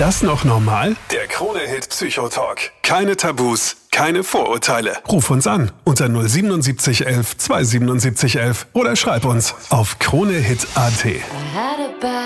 das noch normal? Der Krone-Hit Psychotalk. Keine Tabus, keine Vorurteile. Ruf uns an unter 077 11 277 11 oder schreib uns auf kronehit.at.